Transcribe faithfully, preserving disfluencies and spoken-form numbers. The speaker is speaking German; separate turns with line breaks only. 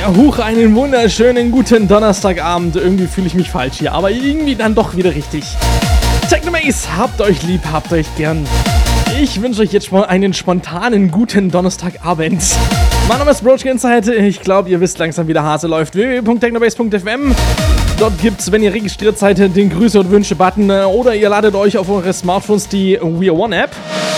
Huch, einen wunderschönen guten Donnerstagabend. Irgendwie fühle ich mich falsch hier, aber irgendwie dann doch wieder richtig. Technomaze, habt euch lieb, habt euch gern. Ich wünsche euch jetzt mal einen spontanen guten Donnerstagabend. Mein Name ist Broachkin Seite. Ich glaube, ihr wisst langsam, wie der Hase läuft. w w w punkt technomaze punkt f m. Dort gibt's, wenn ihr registriert seid, den Grüße und Wünsche-Button oder ihr ladet euch auf eure Smartphones die We Are One App.